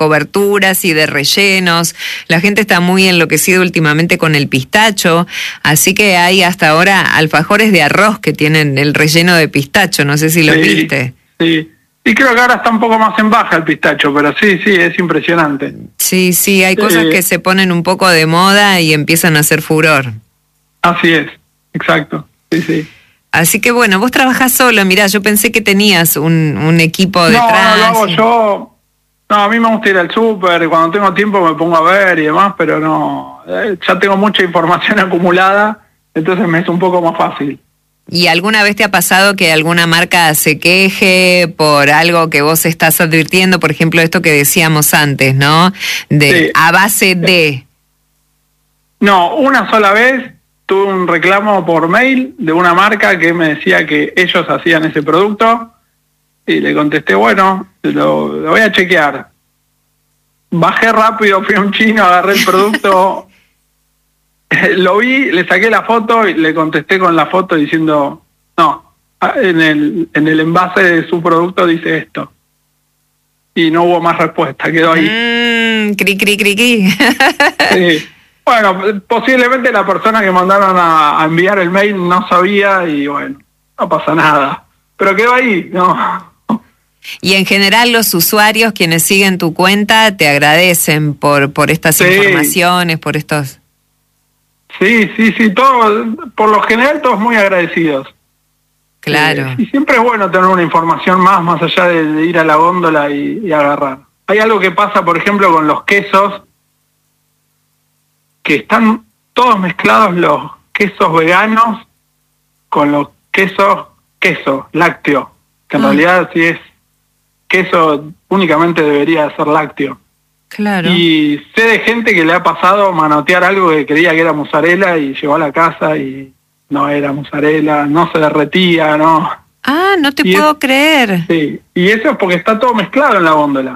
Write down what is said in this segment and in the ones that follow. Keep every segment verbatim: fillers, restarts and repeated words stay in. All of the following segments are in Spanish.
coberturas y de rellenos. La gente está muy enloquecida últimamente con el pistacho, así que hay hasta ahora alfajores de arroz que tienen el relleno de pistacho, no sé si los Sí, viste. Sí, y creo que ahora está un poco más en baja el pistacho, pero sí, sí, es impresionante. Sí, sí, hay cosas Eh, que se ponen un poco de moda y empiezan a hacer furor. Así es, exacto, sí, sí. Así que bueno, vos trabajás solo, mirá, yo pensé que tenías un, un equipo No, detrás. no, lo hago y... yo. No, a mí me gusta ir al súper, cuando tengo tiempo me pongo a ver y demás, pero no, eh, ya tengo mucha información acumulada, entonces me es un poco más fácil. ¿Y alguna vez te ha pasado que alguna marca se queje por algo que vos estás advirtiendo? Por ejemplo, esto que decíamos antes, ¿no? De Sí. a base de... No, una sola vez tuve un reclamo por mail de una marca que me decía que ellos hacían ese producto y le contesté, bueno, lo, lo voy a chequear. Bajé rápido, fui a un chino, agarré el producto, lo vi, le saqué la foto y le contesté con la foto diciendo, no, en el, en el envase de su producto dice esto. Y no hubo más respuesta, quedó ahí. Mmm, cri, cri, cri, cri. Sí. Bueno, posiblemente la persona que mandaron a, a enviar el mail no sabía y bueno, no pasa nada. Pero quedó ahí, ¿no? Y en general los usuarios, quienes siguen tu cuenta, te agradecen por, por estas Sí. informaciones, por estos... Sí, sí, sí, todo, por lo general todos muy agradecidos. Claro. Eh, y siempre es bueno tener una información más, más allá de, de ir a la góndola y, y agarrar. Hay algo que pasa, por ejemplo, con los quesos, que están todos mezclados los quesos veganos con los quesos, queso, lácteo, que en Ah. realidad si es queso únicamente debería ser lácteo. Claro. Y sé de gente que le ha pasado manotear algo que creía que era mozzarella y llegó a la casa y no era mozzarella, no se derretía, no. Ah, no te Y puedo es- creer. Sí, y eso es porque está todo mezclado en la góndola.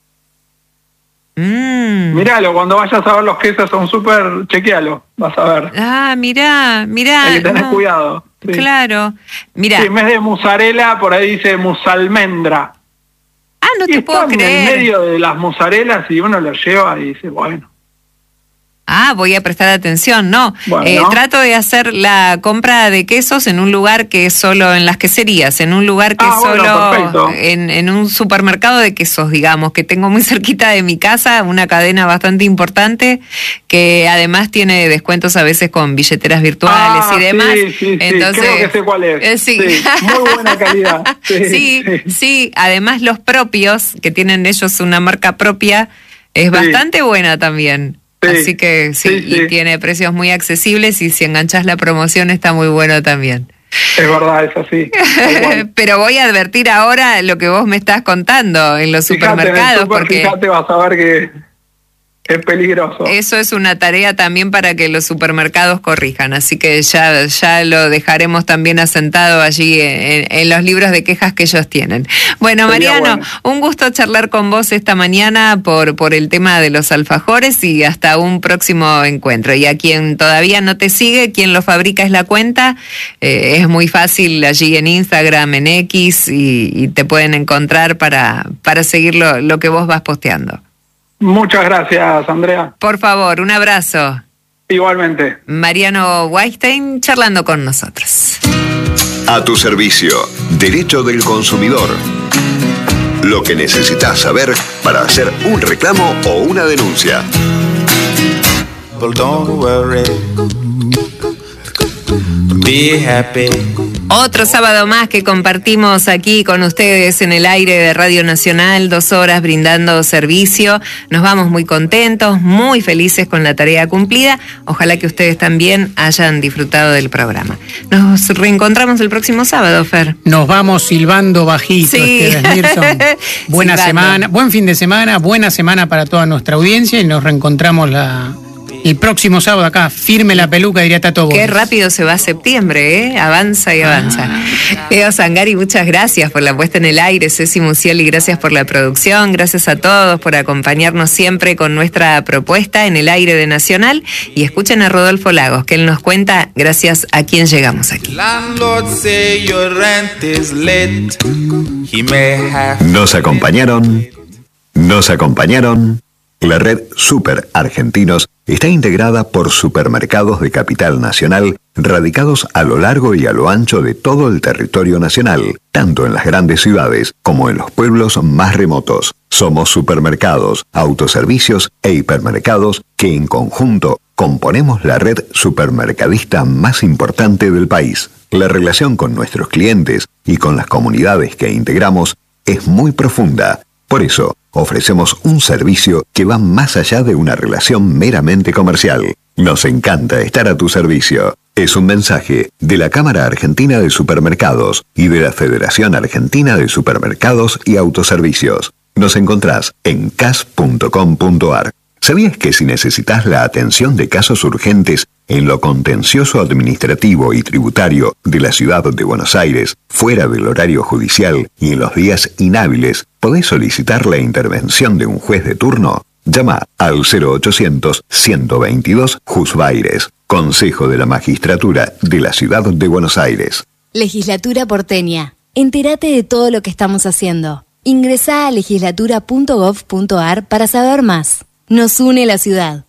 Mm. Míralo, cuando vayas a ver los quesos son súper, chequealo, vas a ver. Ah, mirá, mirá. Hay que tener no. cuidado. Sí. Claro. Mirá. Sí, en vez de mozzarella, por ahí dice musalmendra. Ah, no Y te está puedo en el creer. medio de las mozzarelas y uno lo lleva y dice, bueno. Ah, voy a prestar atención, no. Bueno. Eh, trato de hacer la compra de quesos en un lugar que es solo en las queserías, en un lugar que Ah, es bueno, solo perfecto. en, en un supermercado de quesos, digamos, que tengo muy cerquita de mi casa, una cadena bastante importante, que además tiene descuentos a veces con billeteras virtuales Ah, y demás. sí, sí, sí, Entonces, creo que sé cuál es. eh, sí. Sí, muy buena calidad. Sí, Sí, sí, sí. además los propios, que tienen ellos una marca propia, es Sí. bastante buena también. Sí, Así que sí, sí, y sí. tiene precios muy accesibles y si enganchás la promoción está muy bueno también. Es verdad, es así. tal cual. Pero voy a advertir ahora lo que vos me estás contando en los Fíjate, en el supermercados, súper, porque fíjate, vas a ver que es peligroso. eso es una tarea también para que los supermercados corrijan, así que ya, ya lo dejaremos también asentado allí en, en los libros de quejas que ellos tienen. Bueno, Sería Mariano, bueno. un gusto charlar con vos esta mañana por, por el tema de los alfajores y hasta un próximo encuentro. Y a quien todavía no te sigue, quien lo fabrica es la cuenta, eh, es muy fácil allí en Instagram, en X, y, y te pueden encontrar para, para seguir lo, lo que vos vas posteando. Muchas gracias, Andrea. Por favor, un abrazo. Igualmente. Mariano Weinstein charlando con nosotros. A tu servicio, Derecho del Consumidor. Lo que necesitas saber para hacer un reclamo o una denuncia. Don't worry. Be happy. Otro sábado más que compartimos aquí con ustedes en el aire de Radio Nacional, dos horas brindando servicio. Nos vamos muy contentos, muy felices con la tarea cumplida. Ojalá que ustedes también hayan disfrutado del programa. Nos reencontramos el próximo sábado, Fer. Nos vamos silbando bajito, Sí. Esteban Mirson. Buena Silbando. semana, buen fin de semana, buena semana para toda nuestra audiencia y nos reencontramos la, el próximo sábado acá. Firme la peluca, diría Tato Qué Bores. rápido se va septiembre, ¿eh? Avanza y avanza. Leo Sangari, muchas gracias por la puesta en el aire. Ceci Musioli, gracias por la producción. Gracias a todos por acompañarnos siempre con nuestra propuesta en el aire de Nacional. Y escuchen a Rodolfo Lagos, que él nos cuenta gracias a quién llegamos aquí. Landlord say your rent is late. He may have Nos acompañaron Nos acompañaron. La red Super Argentinos está integrada por supermercados de capital nacional radicados a lo largo y a lo ancho de todo el territorio nacional, tanto en las grandes ciudades como en los pueblos más remotos. Somos supermercados, autoservicios e hipermercados que en conjunto componemos la red supermercadista más importante del país. La relación con nuestros clientes y con las comunidades que integramos es muy profunda. Por eso, ofrecemos un servicio que va más allá de una relación meramente comercial. Nos encanta estar a tu servicio. Es un mensaje de la Cámara Argentina de Supermercados y de la Federación Argentina de Supermercados y Autoservicios. Nos encontrás en c a s punto com punto a r. ¿Sabías que si necesitas la atención de casos urgentes en lo contencioso administrativo y tributario de la ciudad de Buenos Aires, fuera del horario judicial y en los días inhábiles, podés solicitar la intervención de un juez de turno? Llama al cero ochocientos, ciento veintidós, Juzbaires, Consejo de la Magistratura de la Ciudad de Buenos Aires. Legislatura porteña. Entérate de todo lo que estamos haciendo. Ingresá a legislatura punto gov punto a r para saber más. Nos une la ciudad.